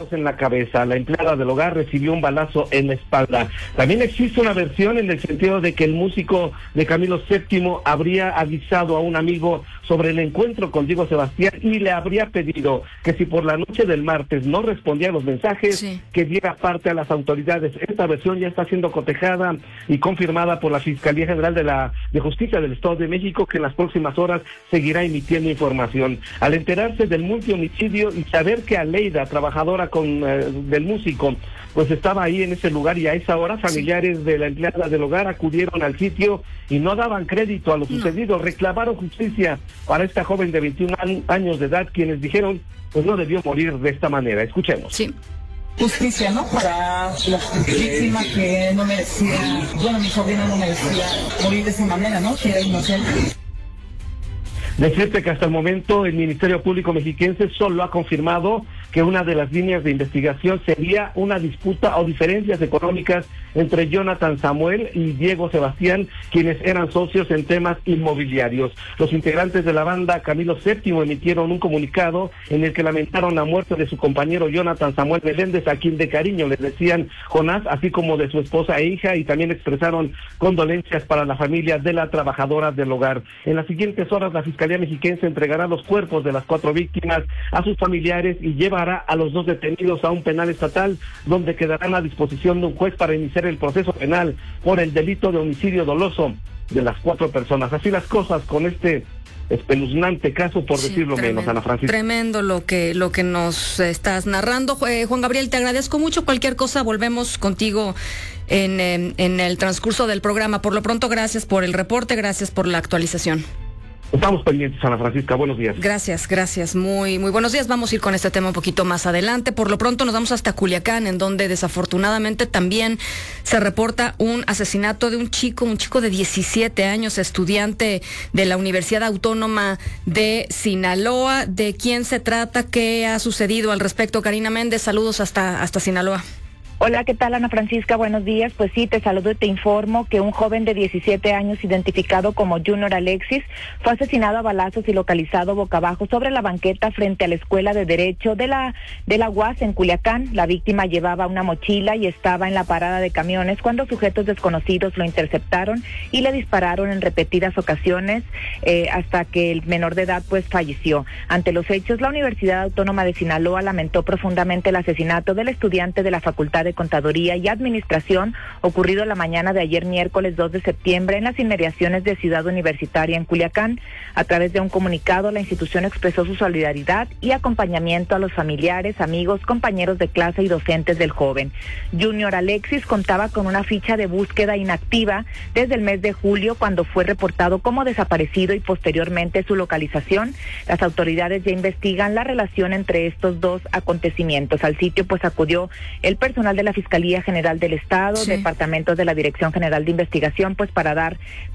disparos en la cabeza. La empleada del hogar recibió un balazo en la espalda. También existe una versión en el sentido de que el músico de Camilo VII habría avisado a un amigo sobre el encuentro con Diego Sebastián y le habría pedido que si por la noche del martes no respondía a los mensajes, que diera parte a las autoridades. Esta versión ya está siendo cotejada y confirmada por la Fiscalía General de Justicia del Estado de México, que en las próximas horas seguirá emitiendo información. Al enterarse del multihomicidio y saber que Aleida, trabajadora del músico, pues estaba ahí en ese lugar, y a esa hora familiares de la empleada del hogar acudieron al sitio y no daban crédito a lo sucedido. Reclamaron justicia para esta joven de 21 años de edad, quienes dijeron pues no debió morir de esta manera. Escuchemos. Sí. Justicia, ¿no? Para la víctima que no merecía, bueno, mi sobrina no merecía morir de esa manera, ¿no? Que era inocente. Decirte que hasta el momento el Ministerio Público Mexiquense solo ha confirmado que una de las líneas de investigación sería una disputa o diferencias económicas entre Jonathan Samuel y Diego Sebastián, quienes eran socios en temas inmobiliarios. Los integrantes de la banda Camilo VII emitieron un comunicado en el que lamentaron la muerte de su compañero Jonathan Samuel Meléndez, a quien de cariño les decían Jonás, así como de su esposa e hija, y también expresaron condolencias para la familia de la trabajadora del hogar. En las siguientes horas la Fiscalía Mexiquense entregará los cuerpos de las 4 víctimas a sus familiares y llevará a los 2 detenidos a un penal estatal, donde quedarán a disposición de un juez para iniciar el proceso penal por el delito de homicidio doloso de las 4 personas. Así las cosas con este espeluznante caso, por decirlo menos, Ana Francisca. Tremendo lo que nos estás narrando. Juan Gabriel, te agradezco mucho. Cualquier cosa, volvemos contigo en el transcurso del programa. Por lo pronto, gracias por el reporte, gracias por la actualización. Estamos pendientes, Ana Francisca. Buenos días. Gracias. Muy buenos días. Vamos a ir con este tema un poquito más adelante. Por lo pronto nos vamos hasta Culiacán, en donde desafortunadamente también se reporta un asesinato de un chico de 17 años, estudiante de la Universidad Autónoma de Sinaloa. ¿De quién se trata? ¿Qué ha sucedido al respecto? Karina Méndez, saludos hasta Sinaloa. Hola, ¿qué tal, Ana Francisca? Buenos días. Pues sí, te saludo y te informo que un joven de 17 años identificado como Junior Alexis fue asesinado a balazos y localizado boca abajo sobre la banqueta frente a la Escuela de Derecho de la UAS en Culiacán. La víctima llevaba una mochila y estaba en la parada de camiones cuando sujetos desconocidos lo interceptaron y le dispararon en repetidas ocasiones hasta que el menor de edad pues falleció. Ante los hechos, la Universidad Autónoma de Sinaloa lamentó profundamente el asesinato del estudiante de la Facultad de Contaduría y Administración ocurrido la mañana de ayer miércoles 2 de septiembre en las inmediaciones de Ciudad Universitaria en Culiacán. A través de un comunicado, la institución expresó su solidaridad y acompañamiento a los familiares, amigos, compañeros de clase y docentes del joven. Junior Alexis contaba con una ficha de búsqueda inactiva desde el mes de julio, cuando fue reportado como desaparecido, y posteriormente su localización. Las autoridades ya investigan la relación entre estos dos acontecimientos. Al sitio pues acudió el personal de la Fiscalía General del Estado, departamentos de la Dirección General de Investigación, pues para dar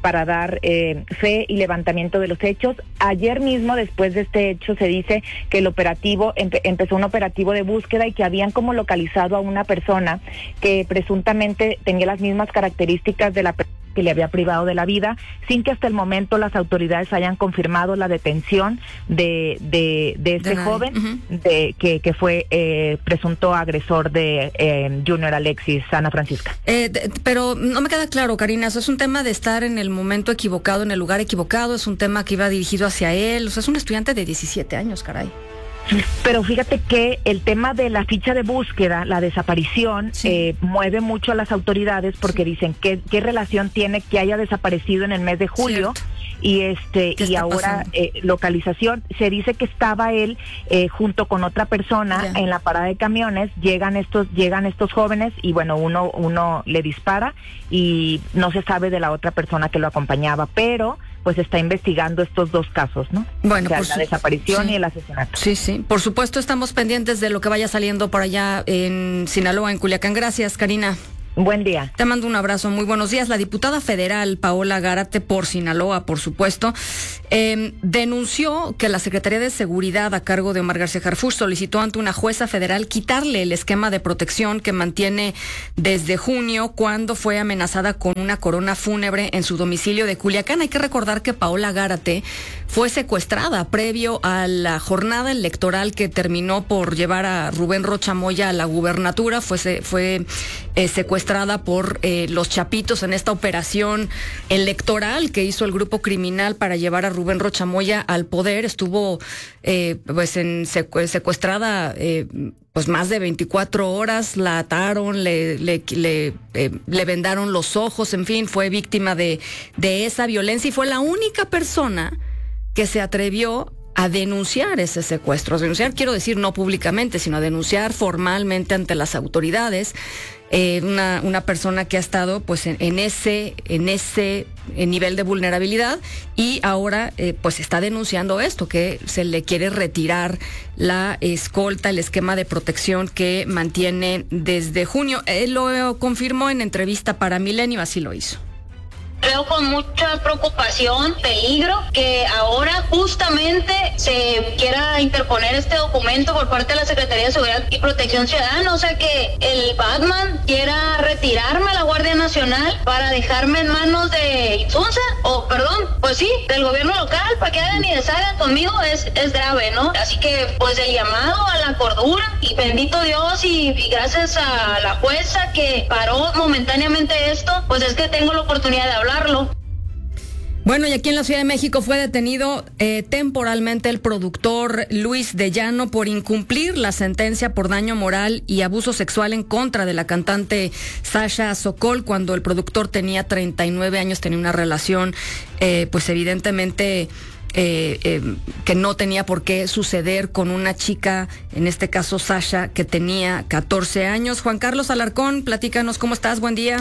fe y levantamiento de los hechos. Ayer mismo, después de este hecho, se dice que el operativo empezó un operativo de búsqueda y que habían como localizado a una persona que presuntamente tenía las mismas características de la persona que le había privado de la vida, sin que hasta el momento las autoridades hayan confirmado la detención de este joven, que fue presunto agresor de Junior Alexis. Ana Francisca. Pero no me queda claro, Karina, ¿eso es un tema de estar en el momento equivocado, en el lugar equivocado? ¿Es un tema que iba dirigido hacia él? O sea, es un estudiante de 17 años, caray. Pero fíjate que el tema de la ficha de búsqueda, la desaparición, mueve mucho a las autoridades, porque dicen qué relación tiene que haya desaparecido en el mes de julio. Cierto. Y ahora localización. Se dice que estaba él junto con otra persona en la parada de camiones. Llegan estos jóvenes y bueno, uno le dispara y no se sabe de la otra persona que lo acompañaba, pero pues está investigando estos dos casos, ¿no? Bueno, o sea, la desaparición y el asesinato. Sí. Por supuesto, estamos pendientes de lo que vaya saliendo por allá en Sinaloa, en Culiacán. Gracias, Karina. Buen día. Te mando un abrazo, muy buenos días. La diputada federal Paola Gárate, por Sinaloa, por supuesto, denunció que la Secretaría de Seguridad a cargo de Omar García Harfuch solicitó ante una jueza federal quitarle el esquema de protección que mantiene desde junio, cuando fue amenazada con una corona fúnebre en su domicilio de Culiacán. Hay que recordar que Paola Gárate fue secuestrada previo a la jornada electoral que terminó por llevar a Rubén Rocha Moya a la gubernatura. Fue secuestrada por los Chapitos en esta operación electoral que hizo el grupo criminal para llevar a Rubén Rocha Moya al poder. Estuvo secuestrada pues más de 24 horas, la ataron, le vendaron los ojos, en fin, fue víctima de esa violencia y fue la única persona que se atrevió a denunciar ese secuestro. Denunciar, quiero decir, no públicamente, sino a denunciar formalmente ante las autoridades. Una persona que ha estado pues en ese nivel de vulnerabilidad y ahora pues está denunciando esto, que se le quiere retirar la escolta, el esquema de protección que mantiene desde junio. Él lo confirmó en entrevista para Milenio, así lo hizo. Veo con mucha preocupación, peligro, que ahora justamente se quiera interponer este documento por parte de la Secretaría de Seguridad y Protección Ciudadana, o sea que el Batman quiera retirarme a la Guardia Nacional para dejarme en manos de Insunza, pues sí, del gobierno local, para que hagan y deshagan conmigo es grave, ¿no? Así que pues el llamado a la cordura y bendito Dios y gracias a la jueza que paró momentáneamente esto, pues es que tengo la oportunidad de hablarlo. Bueno, y aquí en la Ciudad de México fue detenido temporalmente el productor Luis de Llano por incumplir la sentencia por daño moral y abuso sexual en contra de la cantante Sasha Sokol cuando el productor tenía 39 años, tenía una relación pues evidentemente que no tenía por qué suceder con una chica, en este caso Sasha, que tenía 14 años. Juan Carlos Alarcón, platícanos, ¿cómo estás? Buen día.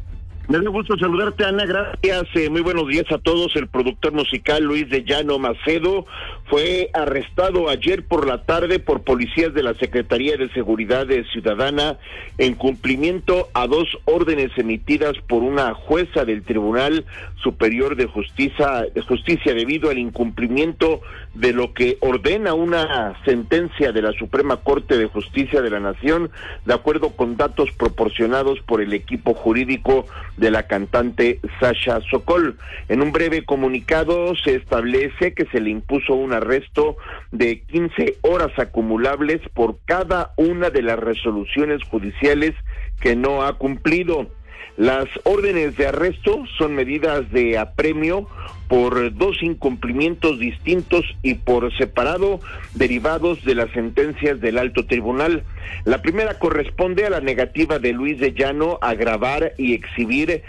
Me da gusto saludarte, Ana, gracias. Muy buenos días a todos. El productor musical Luis de Llano Macedo fue arrestado ayer por la tarde por policías de la Secretaría de Seguridad Ciudadana en cumplimiento a 2 órdenes emitidas por una jueza del Tribunal Superior de Justicia debido al incumplimiento de lo que ordena una sentencia de la Suprema Corte de Justicia de la Nación, de acuerdo con datos proporcionados por el equipo jurídico de la cantante Sasha Sokol. En un breve comunicado se establece que se le impuso un arresto de 15 horas acumulables por cada una de las resoluciones judiciales que no ha cumplido. Las órdenes de arresto son medidas de apremio por 2 incumplimientos distintos y por separado derivados de las sentencias del Alto Tribunal. La primera corresponde a la negativa de Luis de Llano a grabar y exhibir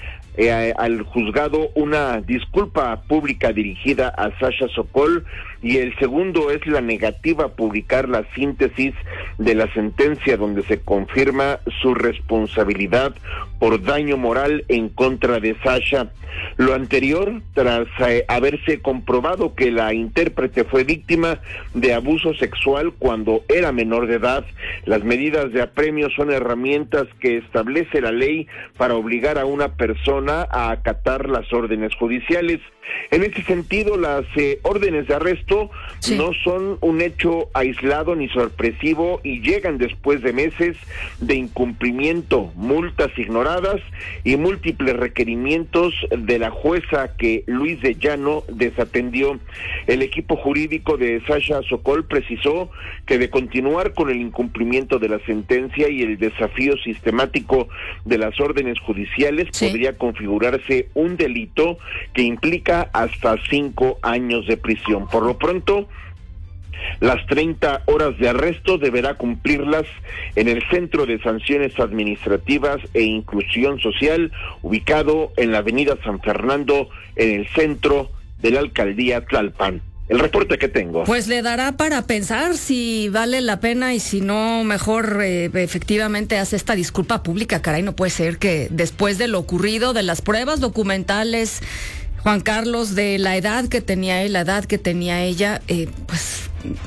al juzgado una disculpa pública dirigida a Sasha Sokol, y el segundo es la negativa a publicar la síntesis de la sentencia donde se confirma su responsabilidad por daño moral en contra de Sasha. Lo anterior tras haberse comprobado que la intérprete fue víctima de abuso sexual cuando era menor de edad. Las medidas de apremio son herramientas que establece la ley para obligar a una persona a acatar las órdenes judiciales. En ese sentido, las órdenes de arresto no son un hecho aislado ni sorpresivo y llegan después de meses de incumplimiento, multas ignoradas y múltiples requerimientos de la jueza que Luis de Llano desatendió. El equipo jurídico de Sasha Sokol precisó que de continuar con el incumplimiento de la sentencia y el desafío sistemático de las órdenes judiciales, podría configurarse un delito que implica hasta 5 años de prisión. Por lo pronto, las 30 horas de arresto deberá cumplirlas en el Centro de Sanciones Administrativas e Inclusión Social, ubicado en la avenida San Fernando, en el centro de la alcaldía Tlalpan. El reporte que tengo. Pues le dará para pensar si vale la pena y si no, mejor efectivamente hace esta disculpa pública. Caray, no puede ser que después de lo ocurrido, de las pruebas documentales, Juan Carlos, de la edad que tenía él, la edad que tenía ella, pues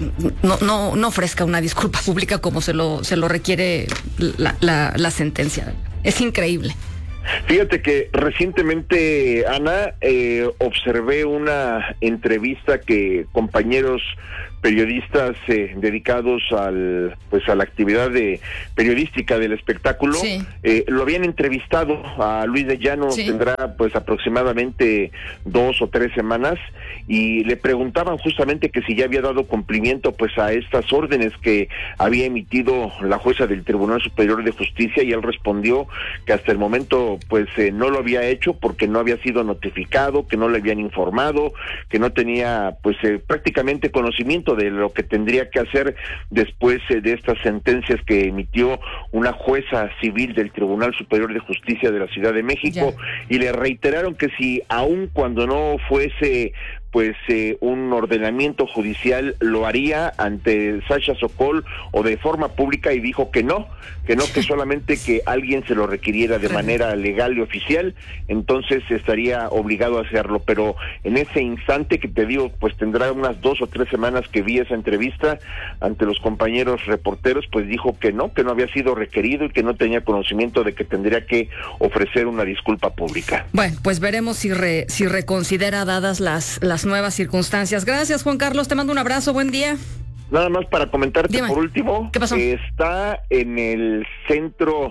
no ofrezca una disculpa pública como se lo requiere la sentencia. Es increíble. Fíjate que recientemente, Ana, observé una entrevista que compañeros periodistas dedicados a la actividad periodística del espectáculo. Sí. Lo habían entrevistado a Luis de Llano, sí. Tendrá pues aproximadamente 2 o 3 semanas, y le preguntaban justamente que si ya había dado cumplimiento pues a estas órdenes que había emitido la jueza del Tribunal Superior de Justicia, y él respondió que hasta el momento pues no lo había hecho porque no había sido notificado, que no le habían informado, que no tenía pues prácticamente conocimiento de lo que tendría que hacer después de estas sentencias que emitió una jueza civil del Tribunal Superior de Justicia de la Ciudad de México. Y le reiteraron que si aun cuando no fuese pues un ordenamiento judicial, lo haría ante Sasha Sokol o de forma pública, y dijo que no, que solamente que alguien se lo requiriera de manera legal y oficial, entonces estaría obligado a hacerlo. Pero en ese instante que te digo, pues tendrá unas 2 o 3 semanas que vi esa entrevista ante los compañeros reporteros, pues dijo que no había sido requerido y que no tenía conocimiento de que tendría que ofrecer una disculpa pública. Bueno, pues veremos si reconsidera dadas las nuevas circunstancias. Gracias, Juan Carlos, te mando un abrazo, buen día. Nada más para comentarte. Dime, por último, ¿qué pasó? Está en el centro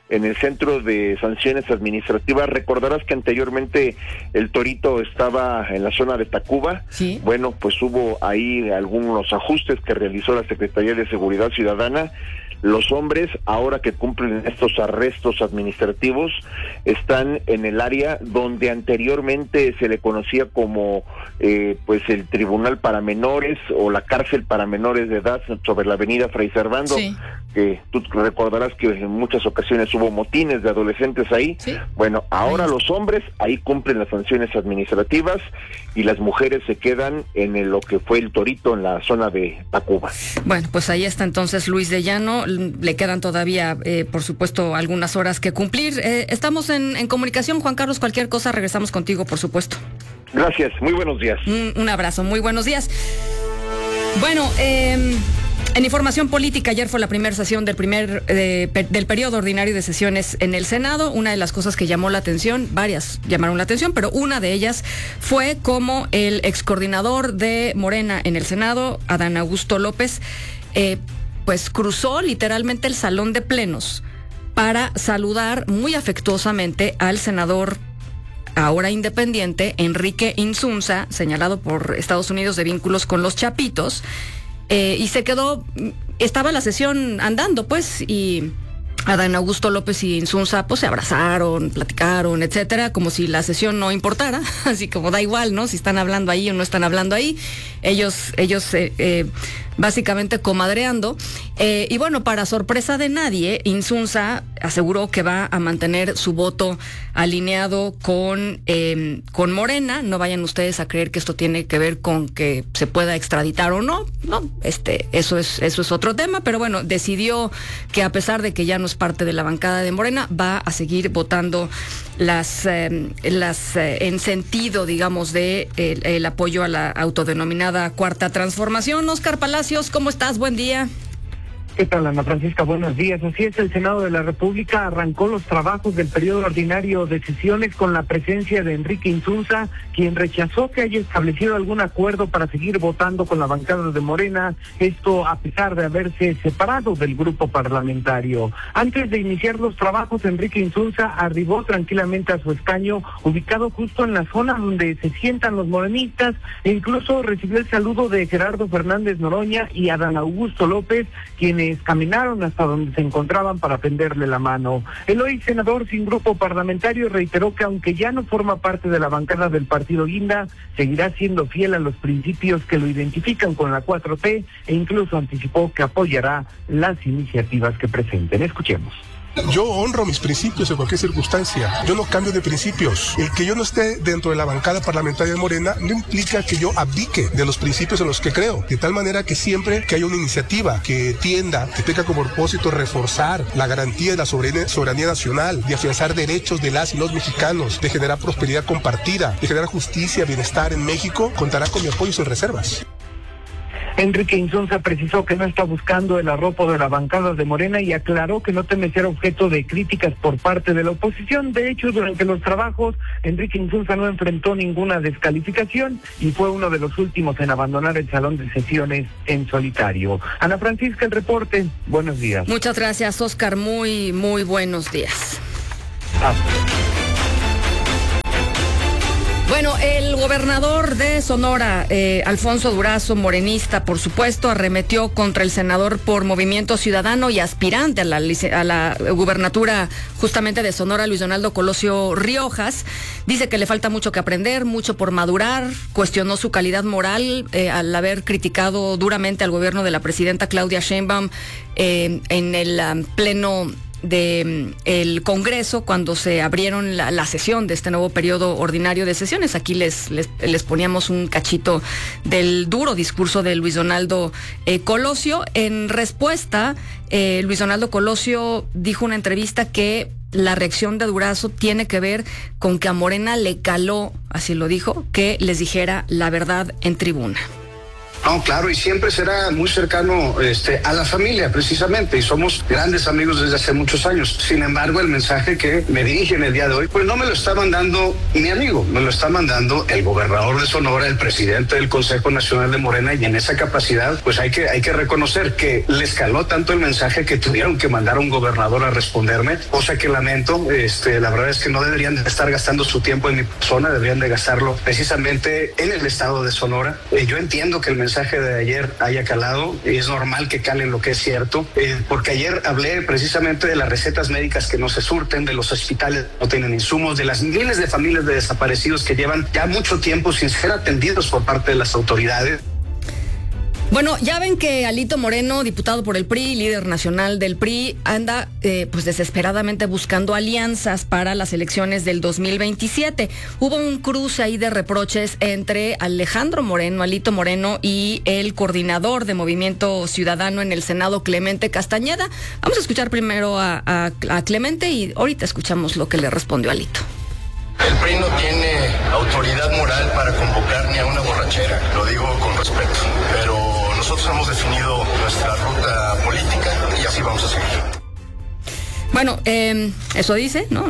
de sanciones administrativas. Recordarás que anteriormente el Torito estaba en la zona de Tacuba. Sí. Bueno, pues hubo ahí algunos ajustes que realizó la Secretaría de Seguridad Ciudadana. Los hombres, ahora que cumplen estos arrestos administrativos, están en el área donde anteriormente se le conocía como pues el Tribunal para Menores o la Cárcel para Menores de Edad, sobre la avenida Fray Servando. Sí. Que tú recordarás que en muchas ocasiones hubo motines de adolescentes ahí. Sí. Bueno, ahora los hombres ahí cumplen las sanciones administrativas y las mujeres se quedan en lo que fue el Torito, en la zona de Tacuba. Bueno, pues ahí está entonces Luis de Llano. Le quedan todavía, por supuesto, algunas horas que cumplir. Estamos en comunicación, Juan Carlos. Cualquier cosa, regresamos contigo, por supuesto. Gracias, muy buenos días. Un abrazo, muy buenos días. Bueno, en información política, ayer fue la primera sesión del periodo ordinario de sesiones en el Senado. Una de las cosas que llamó la atención, varias llamaron la atención, pero una de ellas fue como el excoordinador de Morena en el Senado, Adán Augusto López, pues cruzó literalmente el salón de plenos para saludar muy afectuosamente al senador ahora independiente Enrique Insunza, señalado por Estados Unidos de vínculos con los Chapitos. Y estaba la sesión andando, pues, y Adán Augusto López y Insunza, pues, se abrazaron, platicaron, etcétera, como si la sesión no importara, así como da igual, ¿no? Si están hablando ahí o no están hablando ahí. Ellos básicamente comadreando. Y bueno, para sorpresa de nadie, Insunza aseguró que va a mantener su voto alineado con Morena. No vayan ustedes a creer que esto tiene que ver con que se pueda extraditar o no. No, eso es otro tema, pero bueno, decidió que a pesar de que ya no es parte de la bancada de Morena, va a seguir votando en sentido, digamos, de el apoyo a la autodenominada Cuarta Transformación. Oscar Palacios, ¿cómo estás? Buen día. ¿Qué tal, Ana Francisca? Buenos días. Así es, el Senado de la República arrancó los trabajos del periodo ordinario de sesiones con la presencia de Enrique Insunza, quien rechazó que haya establecido algún acuerdo para seguir votando con la bancada de Morena, esto a pesar de haberse separado del grupo parlamentario. Antes de iniciar los trabajos, Enrique Insunza arribó tranquilamente a su escaño, ubicado justo en la zona donde se sientan los morenistas, e incluso recibió el saludo de Gerardo Fernández Noroña y Adán Augusto López, quienes caminaron hasta donde se encontraban para tenderle la mano. El hoy senador sin grupo parlamentario reiteró que aunque ya no forma parte de la bancada del partido Guinda, seguirá siendo fiel a los principios que lo identifican con la 4T, e incluso anticipó que apoyará las iniciativas que presenten. Escuchemos. Yo honro mis principios en cualquier circunstancia. Yo no cambio de principios. El que yo no esté dentro de la bancada parlamentaria de Morena no implica que yo abdique de los principios en los que creo. De tal manera que siempre que haya una iniciativa que tenga como propósito reforzar la garantía de la soberanía nacional, de afianzar derechos de las y los mexicanos, de generar prosperidad compartida, de generar justicia, bienestar en México, contará con mi apoyo sin reservas. Enrique Insunza precisó que no está buscando el arropo de la bancada de Morena y aclaró que no teme ser objeto de críticas por parte de la oposición. De hecho, durante los trabajos, Enrique Insunza no enfrentó ninguna descalificación y fue uno de los últimos en abandonar el salón de sesiones en solitario. Ana Francisca, el reporte. Buenos días. Muchas gracias, Oscar. Muy buenos días. Bueno, el gobernador de Sonora, Alfonso Durazo, morenista, por supuesto, arremetió contra el senador por Movimiento Ciudadano y aspirante a la gubernatura justamente de Sonora, Luis Donaldo Colosio Riojas. Dice que le falta mucho que aprender, mucho por madurar. Cuestionó su calidad moral al haber criticado duramente al gobierno de la presidenta Claudia Sheinbaum en el pleno del Congreso cuando se abrieron la sesión de este nuevo periodo ordinario de sesiones. Aquí les poníamos un cachito del duro discurso de Luis Donaldo Colosio. En respuesta, Luis Donaldo Colosio dijo en una entrevista que la reacción de Durazo tiene que ver con que a Morena le caló, así lo dijo, que les dijera la verdad en tribuna. No, claro, y siempre será muy cercano a la familia, precisamente, y somos grandes amigos desde hace muchos años. Sin embargo, el mensaje que me dirigen el día de hoy, pues no me lo está mandando mi amigo, me lo está mandando el gobernador de Sonora, el presidente del Consejo Nacional de Morena, y en esa capacidad, pues hay que reconocer que les caló tanto el mensaje que tuvieron que mandar a un gobernador a responderme, cosa que lamento. La verdad es que no deberían de estar gastando su tiempo en mi persona, deberían de gastarlo precisamente en el estado de Sonora. Yo entiendo que el mensaje de ayer haya calado, es normal que cale lo que es cierto, porque ayer hablé precisamente de las recetas médicas que no se surten, de los hospitales que no tienen insumos, de las miles de familias de desaparecidos que llevan ya mucho tiempo sin ser atendidos por parte de las autoridades. Bueno, ya ven que Alito Moreno, diputado por el PRI, líder nacional del PRI, anda pues desesperadamente buscando alianzas para las elecciones del 2027. Hubo un cruce ahí de reproches entre Alejandro Moreno, Alito Moreno, y el coordinador de Movimiento Ciudadano en el Senado, Clemente Castañeda. Vamos a escuchar primero a Clemente y ahorita escuchamos lo que le respondió Alito. El PRI no tiene autoridad moral para convocar ni a una borrachera, lo digo con respeto, pero nosotros hemos definido nuestra ruta política y así vamos a seguir. Bueno, eso dice, ¿no?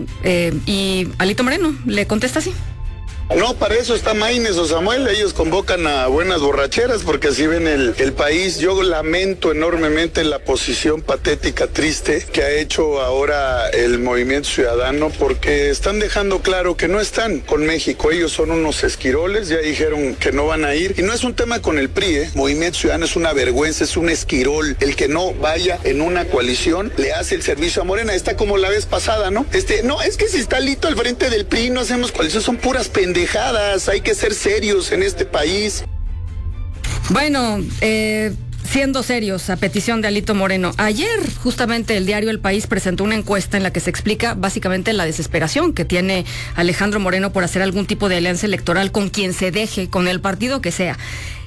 Y Alito Moreno le contesta así. No, para eso está Maínez o Samuel, ellos convocan a buenas borracheras porque así ven el país. Yo lamento enormemente la posición patética, triste que ha hecho ahora el Movimiento Ciudadano porque están dejando claro que no están con México, ellos son unos esquiroles, ya dijeron que no van a ir y no es un tema con el PRI, Movimiento Ciudadano es una vergüenza, es un esquirol, el que no vaya en una coalición le hace el servicio a Morena, está como la vez pasada, ¿no? No, es que si está Alito al frente del PRI no hacemos coalición, son puras pendejadas. Hay que ser serios en este país. Bueno, siendo serios, a petición de Alito Moreno, ayer justamente el diario El País presentó una encuesta en la que se explica básicamente la desesperación que tiene Alejandro Moreno por hacer algún tipo de alianza electoral con quien se deje, con el partido que sea.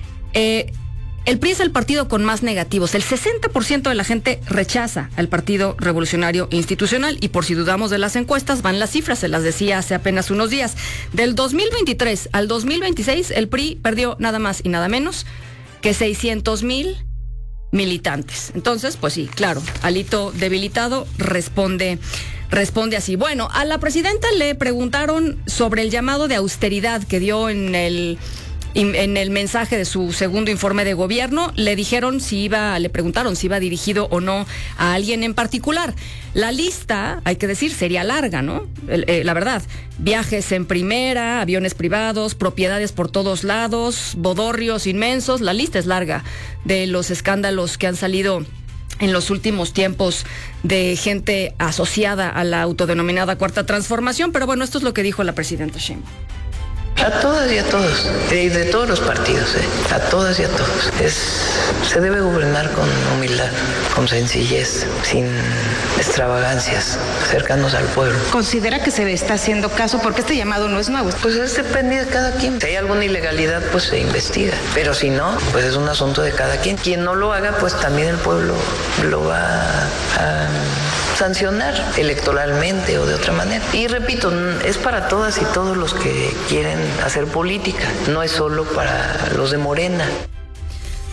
El PRI es el partido con más negativos. El 60% de la gente rechaza al Partido Revolucionario Institucional y por si dudamos de las encuestas, van las cifras, se las decía hace apenas unos días. Del 2023 al 2026, el PRI perdió nada más y nada menos que 600,000 militantes. Entonces, pues sí, claro, Alito debilitado responde así. Bueno, a la presidenta le preguntaron sobre el llamado de austeridad que dio en el mensaje de su segundo informe de gobierno. Le preguntaron si iba dirigido o no a alguien en particular. La lista, hay que decir, sería larga, ¿no? La verdad, viajes en primera, aviones privados, propiedades por todos lados, bodorrios inmensos, la lista es larga de los escándalos que han salido en los últimos tiempos de gente asociada a la autodenominada Cuarta Transformación, pero bueno, esto es lo que dijo la presidenta Sheinbaum. A todas y a todos, de todos los partidos, a todas y a todos. Se debe gobernar con humildad, con sencillez, sin extravagancias, cercanos al pueblo. ¿Considera que se le está haciendo caso? Porque este llamado no es nuevo. Pues depende de cada quien. Si hay alguna ilegalidad, pues se investiga. Pero si no, pues es un asunto de cada quien. Quien no lo haga, pues también el pueblo lo va a sancionar electoralmente o de otra manera. Y repito, es para todas y todos los que quieren hacer política, no es solo para los de Morena.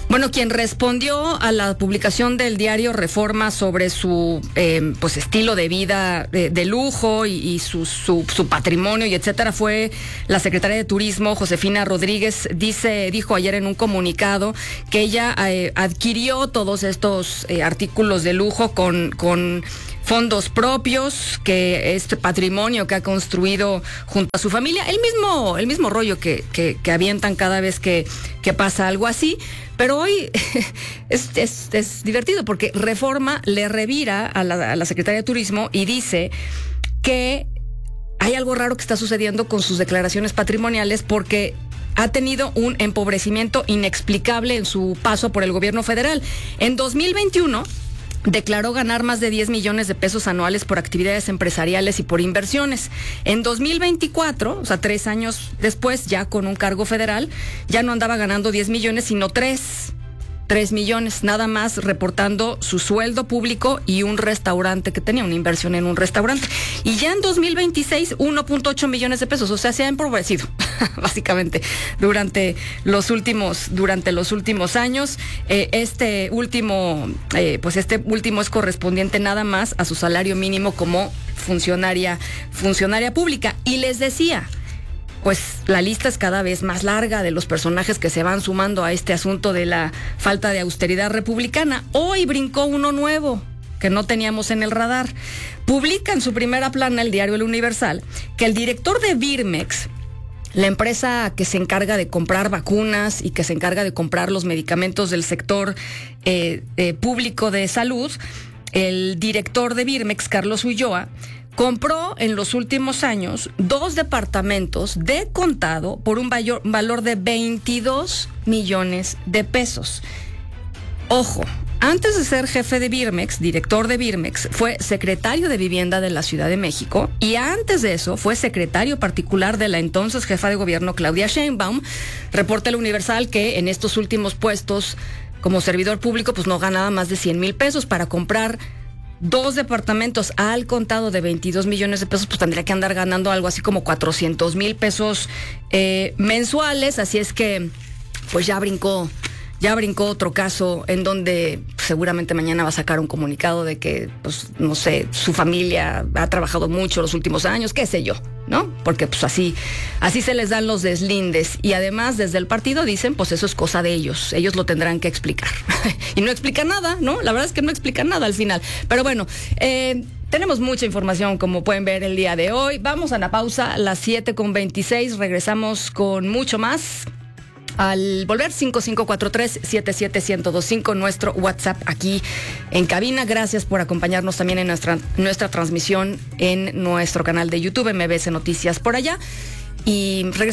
Bueno, quien respondió a la publicación del diario Reforma sobre su pues estilo de vida de lujo y su patrimonio y etcétera fue la secretaria de Turismo, Josefina Rodríguez. Dijo ayer en un comunicado que ella adquirió todos estos artículos de lujo con fondos propios, que este patrimonio que ha construido junto a su familia, el mismo rollo que avientan cada vez que pasa algo así. Pero hoy es divertido porque Reforma le revira a la Secretaría de Turismo y dice que hay algo raro que está sucediendo con sus declaraciones patrimoniales porque ha tenido un empobrecimiento inexplicable en su paso por el gobierno federal. En 2021 declaró ganar más de 10 millones de pesos anuales por actividades empresariales y por inversiones. En 2024, o sea, 3 años después, ya con un cargo federal, ya no andaba ganando 10 millones, sino 3 millones, nada más reportando su sueldo público y un restaurante que tenía, una inversión en un restaurante. Y ya en 2026, 1.8 millones de pesos, o sea, se ha empobrecido, básicamente, durante los últimos años. Este último es correspondiente nada más a su salario mínimo como funcionaria pública. Y les decía, pues la lista es cada vez más larga de los personajes que se van sumando a este asunto de la falta de austeridad republicana. Hoy brincó uno nuevo que no teníamos en el radar. Publica en su primera plana el diario El Universal que el director de Birmex, la empresa que se encarga de comprar vacunas y que se encarga de comprar los medicamentos del sector público de salud, el director de Birmex, Carlos Ulloa, compró en los últimos años 2 departamentos de contado por un valor de 22 millones de pesos. Ojo, antes de ser jefe de Birmex, director de Birmex, fue secretario de Vivienda de la Ciudad de México y antes de eso fue secretario particular de la entonces jefa de gobierno Claudia Sheinbaum. Reporta El Universal que en estos últimos puestos como servidor público pues no ganaba más de 100,000 pesos para comprar 2 departamentos al contado de 22 millones de pesos, pues tendría que andar ganando algo así como 400,000 pesos mensuales. Así es que, pues ya brincó otro caso en donde seguramente mañana va a sacar un comunicado de que, pues, no sé, su familia ha trabajado mucho los últimos años, qué sé yo, ¿no? Porque pues así se les dan los deslindes. Y además desde el partido dicen, pues eso es cosa de ellos lo tendrán que explicar. Y no explica nada, ¿no? La verdad es que no explica nada al final. Pero bueno, tenemos mucha información, como pueden ver el día de hoy. Vamos a la pausa, las 7:26, regresamos con mucho más. Al volver, 5543-77125, nuestro WhatsApp aquí en cabina. Gracias por acompañarnos también en nuestra transmisión en nuestro canal de YouTube, MBS Noticias por allá. Y regresamos.